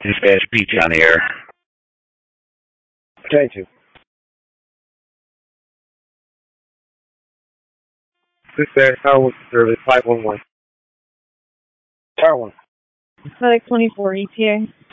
Dispatch Beach on the air. Trying to. Dispatch Tower 1 service 511. Tower 1. FedEx 24 ETA.